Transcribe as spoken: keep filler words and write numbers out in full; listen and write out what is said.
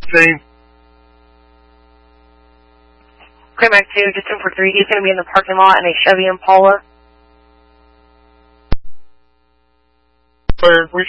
same. Cremac two, just in for three. He's going to be in the parking lot in a Chevy Impala. Where we